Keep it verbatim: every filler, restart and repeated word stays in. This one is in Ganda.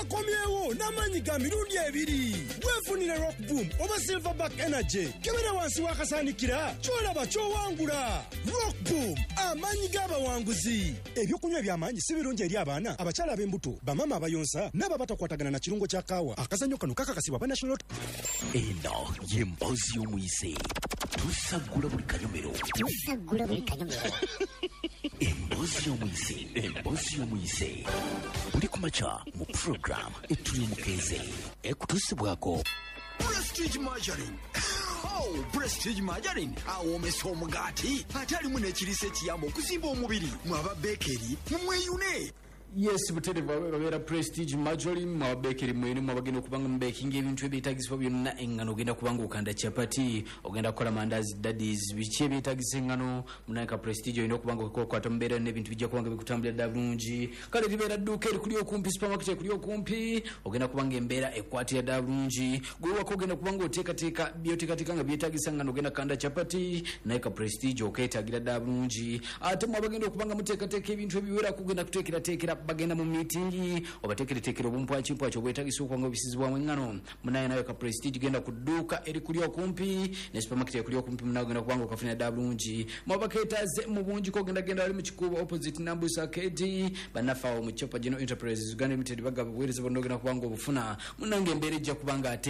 akomyewo n'amanyi ga mirundi ebiri. Wefunire Rock Boom oba Silverback Energy. Kebera wansi wakasanikira kyolaba kyowangula. Rock Boom amanyi g'abawanguzi. Ebyokunywa by'amanyi si birungi eri abaana, abakyala ab'embuto, bamama abayonsa n'ababatakwatagana na kirungo kya kaawa. Akazanyo kano kakakasibwa ba National. Eno y'emboozi y'omuyise. Tusagula buli kanyomero. Tusagula buli kanyomero. Emboozi y'omuyise. Emboozi y'omuyise. Buli kumakya mu program etuyemukeze. Ekutusibwako Prestige Margarine. Oh, Prestige Margarine. Awomesa omugaati. Ate alimu n'ekiriisa ekiyamba okuzimba omubiri. Mwaba bakery mumweyune. Yes, butere babera Prestige Margarine mwa bakery mwene mwa bagenda kubanga mbaking ebintu ebitagisibwa byonna engano ogenda kubanga okanda chapati ogenda kola mandazi daddies bichi ebitagise engano munaka Prestige oyina kubanga okwata mbera n'ebintu bijja kubanga bikutambulira bulungi kale libera duka eri kuli okumpi supermarket kuli okumpi ogenda kubanga embera ekwatira da bulungi gwe wako ogenda kubanga oteka teka biotika teka nga byetagisa engano ogenda kanda chapati naika Prestige oketagira da bulungi ate mwa bagenda kubanga muteka teka ebintu ebiwera kugenda kutekera tekera bagenda mu meeting obatekere tekero bumpwachi mpwachi obwetagisa okwanga obisizibwa mu ngano munaye nawe ka Prestige genda kuduka eri kuli okumpi ne supermarket kuli okumpi munawe genda kubanga okafuna da bulungi mabaketaze mu bungi ko genda genda ali mu kikubo opposite Nambusa Kedi banafa mu Chopa General Enterprises Uganda Limited bagaba bwereza bonogena kubanga obufuna munange embere ejja kubanga ate